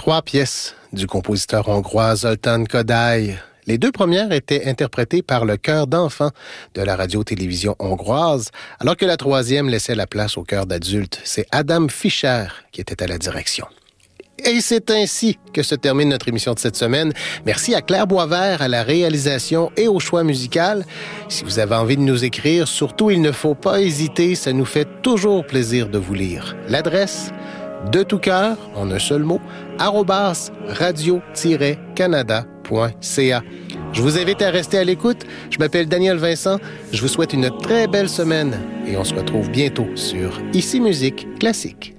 3 pièces du compositeur hongrois Zoltán Kodály. Les 2 premières étaient interprétées par le chœur d'enfants de la radio-télévision hongroise, alors que la 3e laissait la place au chœur d'adultes. C'est Adam Fischer qui était à la direction. Et c'est ainsi que se termine notre émission de cette semaine. Merci à Claire Boisvert à la réalisation et au choix musical. Si vous avez envie de nous écrire, surtout, il ne faut pas hésiter, ça nous fait toujours plaisir de vous lire. L'adresse, de tout cœur, en un seul mot, @radio-canada.ca. Je vous invite à rester à l'écoute. Je m'appelle Daniel Vincent. Je vous souhaite une très belle semaine et on se retrouve bientôt sur Ici Musique Classique.